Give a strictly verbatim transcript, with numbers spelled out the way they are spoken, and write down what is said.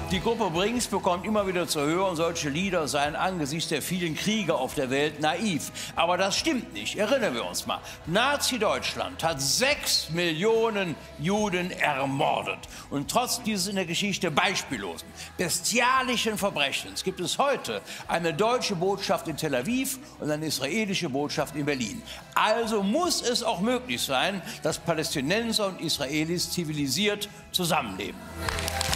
Die Gruppe Brings bekommt immer wieder zu hören, solche Lieder seien angesichts der vielen Kriege auf der Welt naiv. Aber das stimmt nicht. Erinnern wir uns mal. Nazi-Deutschland hat sechs Millionen Juden ermordet. Und trotz dieses in der Geschichte beispiellosen, bestialischen Verbrechens gibt es heute eine deutsche Botschaft in Tel Aviv und eine israelische Botschaft in Berlin. Also muss es auch möglich sein, dass Palästinenser und Israelis zivilisiert zusammenleben.